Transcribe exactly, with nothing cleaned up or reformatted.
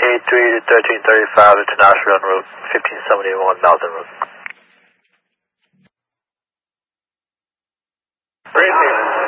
eight three to thirteen thirty-five International Route fifteen seventy-one Mountain Road. Briefing.